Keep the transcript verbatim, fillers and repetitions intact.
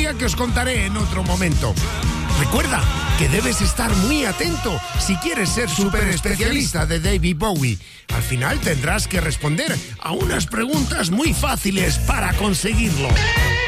historia que os contaré en otro momento. Recuerda que debes estar muy atento si quieres ser súper especialista de David Bowie. Al final tendrás que responder a unas preguntas muy fáciles para conseguirlo.